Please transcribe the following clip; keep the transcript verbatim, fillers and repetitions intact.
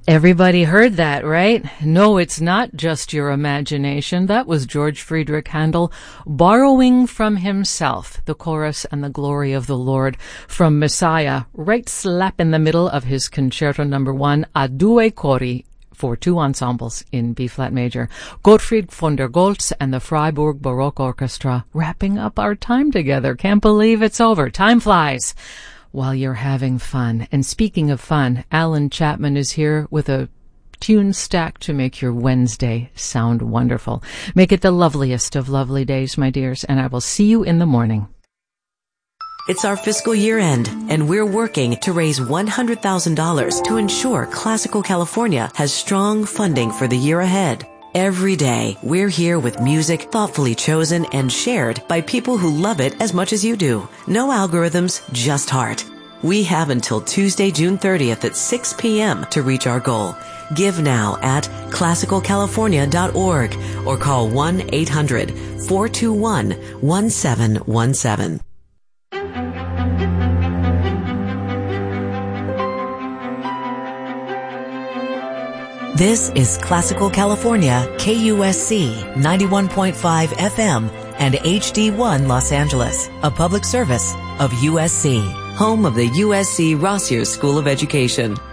Everybody heard that, right? No, it's not just your imagination. That was George Friedrich Handel borrowing from himself the chorus and the glory of the Lord from Messiah, right slap in the middle of his Concerto Number One, A Due Cori, for two ensembles in B-flat major. Gottfried von der Goltz and the Freiburg Baroque Orchestra, wrapping up our time together. Can't believe it's over. Time flies while you're having fun. And speaking of fun, Alan Chapman is here with a tune stack to make your Wednesday sound wonderful. Make it the loveliest of lovely days, my dears, and I will see you in the morning. It's our fiscal year end, and we're working to raise one hundred thousand dollars to ensure Classical California has strong funding for the year ahead. Every day, we're here with music thoughtfully chosen and shared by people who love it as much as you do. No algorithms, just heart. We have until Tuesday, June thirtieth at six p.m. to reach our goal. Give now at classical california dot org or call one eight hundred four two one one seven one seven. This is Classical California, K U S C ninety-one point five F M and H D one Los Angeles, a public service of U S C, home of the U S C Rossier School of Education.